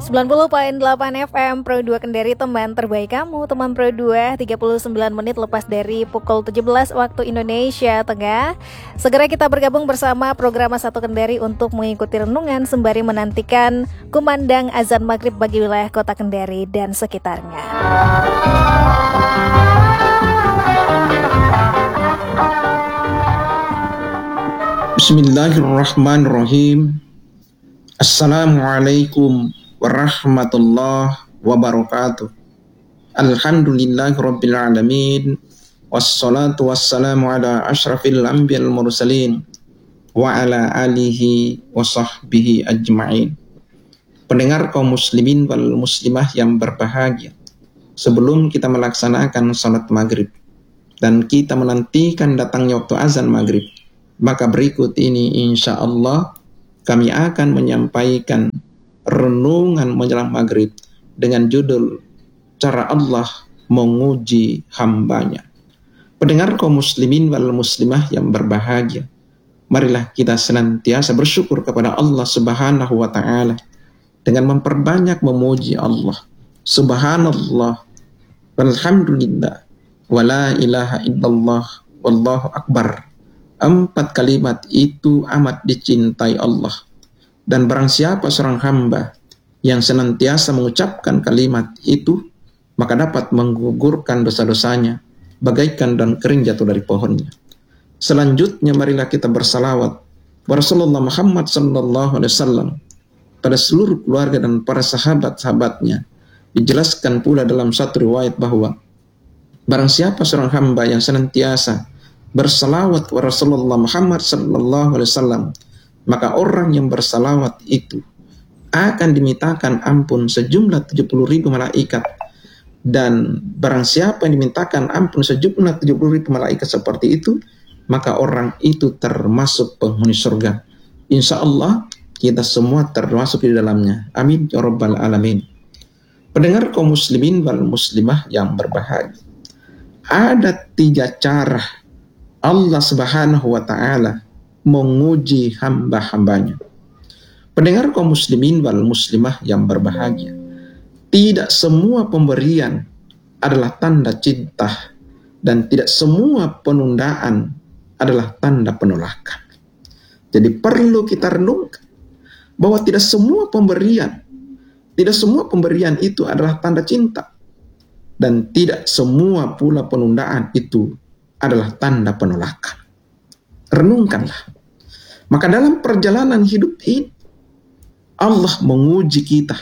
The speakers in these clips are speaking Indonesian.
90,8 FM Pro 2 Kendari, teman terbaik kamu. Teman Pro 2, 39 menit lepas dari pukul 17 waktu Indonesia Tengah. Segera kita bergabung bersama program Satu Kendari untuk mengikuti renungan sembari menantikan kumandang azan maghrib bagi wilayah kota Kendari dan sekitarnya. Bismillahirrahmanirrahim. Assalamualaikum warahmatullahi wabarakatuh. Alhamdulillahi rabbil alamin. Wassalatu wassalamu ala ashrafil anbiya'il mursalin wa ala alihi wa sahbihi ajma'in. Pendengar kaum muslimin wal muslimah yang berbahagia, sebelum kita melaksanakan salat maghrib dan kita menantikan datangnya waktu azan maghrib, maka berikut ini insya Allah kami akan menyampaikan renungan menjelang maghrib dengan judul cara Allah menguji hambanya. Pendengar kaum muslimin wal muslimah yang berbahagia, marilah kita senantiasa bersyukur kepada Allah Subhanahu wa ta'ala dengan memperbanyak memuji Allah. Subhanallah, walhamdulillah, wa la ilaha illallah, wallahu akbar. 4 kalimat itu amat dicintai Allah. Dan barang siapa seorang hamba yang senantiasa mengucapkan kalimat itu, maka dapat menggugurkan dosa-dosanya bagaikan daun kering jatuh dari pohonnya. Selanjutnya marilah kita bersalawat Rasulullah Muhammad sallallahu alaihi wasallam pada seluruh keluarga dan para sahabat-sahabatnya. Dijelaskan pula dalam satu riwayat bahwa barang siapa seorang hamba yang senantiasa bersalawat kepada Rasulullah Muhammad sallallahu alaihi wasallam, maka orang yang bersalawat itu akan dimintakan ampun sejumlah 70.000 malaikat. Dan barang siapa yang dimintakan ampun sejumlah 70.000 malaikat seperti itu, maka orang itu termasuk penghuni surga. Insya Allah kita semua termasuk di dalamnya. Amin ya rabbal alamin. Pendengar kaum muslimin wal muslimah yang berbahagia, ada 3 cara Allah Subhanahu wa ta'ala menguji hamba-hambanya. Pendengar kaum muslimin wal muslimah yang berbahagia, tidak semua pemberian adalah tanda cinta dan tidak semua penundaan adalah tanda penolakan. Jadi perlu kita renungkan bahwa tidak semua pemberian itu adalah tanda cinta, dan tidak semua pula penundaan itu adalah tanda penolakan. Renungkanlah. Maka dalam perjalanan hidup ini Allah menguji kita.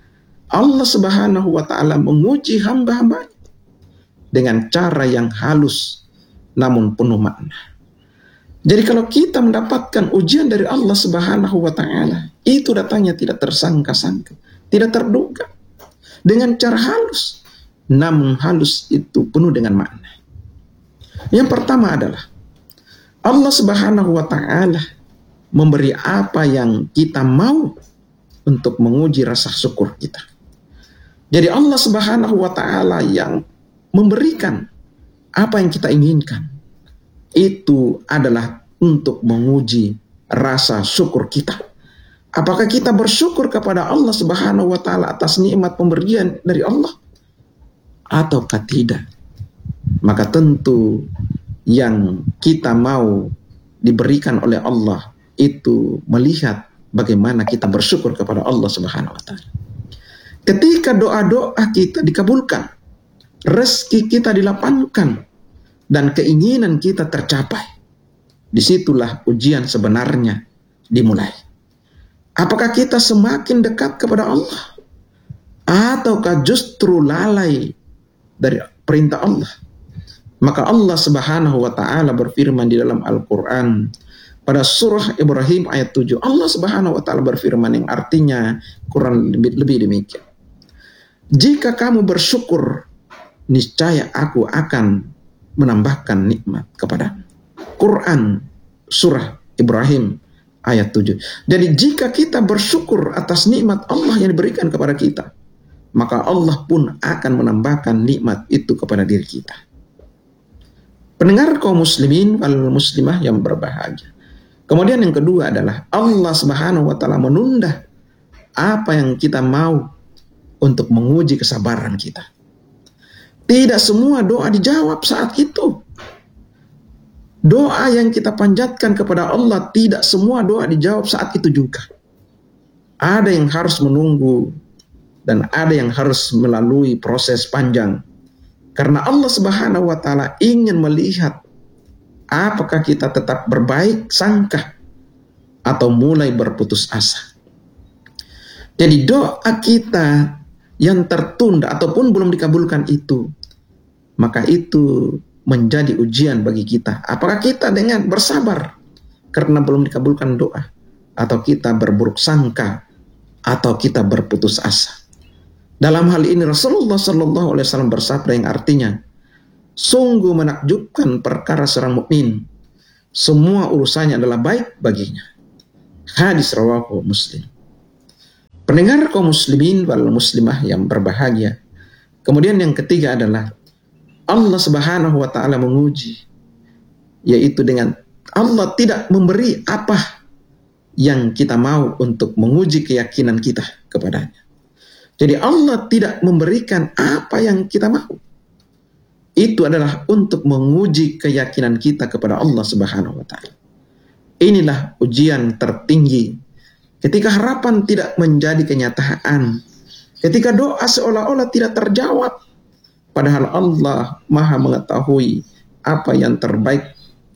Allah Subhanahu wa ta'ala menguji hamba-hambanya dengan cara yang halus namun penuh makna. Jadi kalau kita mendapatkan ujian dari Allah Subhanahu wa ta'ala, itu datangnya tidak tersangka-sangka, tidak terduga, dengan cara halus, namun halus itu penuh dengan makna. Yang pertama adalah Allah Subhanahu wa ta'ala memberi apa yang kita mau untuk menguji rasa syukur kita. Jadi Allah Subhanahu wa ta'ala yang memberikan apa yang kita inginkan, itu adalah untuk menguji rasa syukur kita. Apakah kita bersyukur kepada Allah Subhanahu wa ta'ala atas nikmat pemberian dari Allah ataukah tidak? Maka tentu yang kita mau diberikan oleh Allah itu melihat bagaimana kita bersyukur kepada Allah Subhanahu wa ta'ala. Ketika doa-doa kita dikabulkan, rezeki kita dilapangkan, dan keinginan kita tercapai, disitulah ujian sebenarnya dimulai. Apakah kita semakin dekat kepada Allah ataukah justru lalai dari perintah Allah? Maka Allah Subhanahu wa ta'ala berfirman di dalam Al-Quran pada surah Ibrahim ayat 7. Allah Subhanahu wa ta'ala berfirman yang artinya kurang lebih demikian. Jika kamu bersyukur, niscaya aku akan menambahkan nikmat kepadamu. Quran surah Ibrahim ayat 7. Jadi jika kita bersyukur atas nikmat Allah yang diberikan kepada kita, maka Allah pun akan menambahkan nikmat itu kepada diri kita. Pendengar kaum muslimin wal muslimah yang berbahagia. Kemudian yang kedua adalah Allah Subhanahu wa ta'ala menunda apa yang kita mau untuk menguji kesabaran kita. Tidak semua doa dijawab saat itu. Doa yang kita panjatkan kepada Allah, tidak semua doa dijawab saat itu juga. Ada yang harus menunggu dan ada yang harus melalui proses panjang. Karena Allah Subhanahu wa taala ingin melihat apakah kita tetap berbaik sangka atau mulai berputus asa. Jadi doa kita yang tertunda ataupun belum dikabulkan itu, maka itu menjadi ujian bagi kita. Apakah kita dengan bersabar karena belum dikabulkan doa, atau kita berburuk sangka, atau kita berputus asa. Dalam hal ini Rasulullah Sallallahu Alaihi Wasallam bersabda yang artinya, sungguh menakjubkan perkara seorang mukmin, semua urusannya adalah baik baginya. Hadis rawahu Muslim. Pendengar kaum muslimin wal muslimah yang berbahagia. Kemudian yang ketiga adalah Allah Subhanahu wa taala menguji, yaitu dengan Allah tidak memberi apa yang kita mau untuk menguji keyakinan kita kepadanya. Jadi Allah tidak memberikan apa yang kita mau. Itu adalah untuk menguji keyakinan kita kepada Allah Subhanahu wa taala. Inilah ujian tertinggi. Ketika harapan tidak menjadi kenyataan, ketika doa seolah-olah tidak terjawab, padahal Allah Maha mengetahui apa yang terbaik.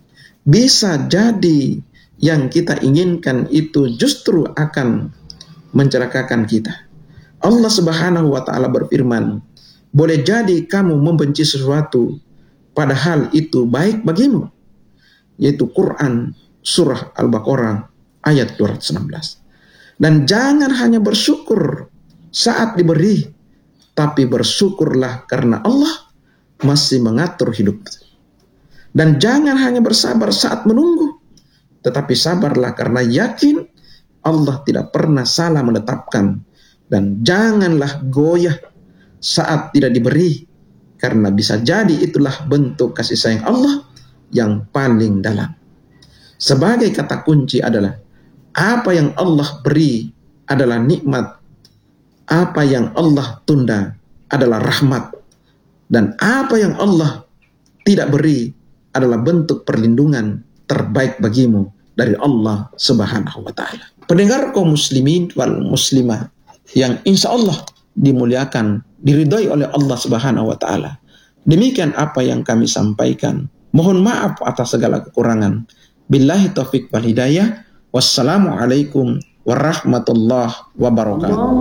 Bisa jadi yang kita inginkan itu justru akan mencelakakan kita. Allah Subhanahu wa taala berfirman, boleh jadi kamu membenci sesuatu padahal itu baik bagimu. Yaitu Quran surah Al-Baqarah ayat 216. Dan jangan hanya bersyukur saat diberi, tapi bersyukurlah karena Allah masih mengatur hidup. Dan jangan hanya bersabar saat menunggu, tetapi sabarlah karena yakin Allah tidak pernah salah menetapkan. Dan janganlah goyah saat tidak diberi, karena bisa jadi itulah bentuk kasih sayang Allah yang paling dalam. Sebagai kata kunci adalah, apa yang Allah beri adalah nikmat, apa yang Allah tunda adalah rahmat, dan apa yang Allah tidak beri adalah bentuk perlindungan terbaik bagimu dari Allah Subhanahu wa taala. Pendengar kaum muslimin wal muslimah yang insya Allah dimuliakan, diridhai oleh Allah Subhanahu wa taala. Demikian apa yang kami sampaikan. Mohon maaf atas segala kekurangan. Billahi taufik wal hidayah. Wassalamualaikum warahmatullahi wabarakatuh.